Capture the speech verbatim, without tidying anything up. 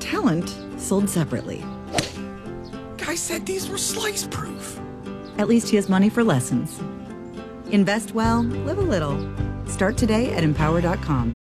talent sold separately. Guy said these were slice-proof. At least he has money for lessons. Invest well, live a little. Start today at empower dot com.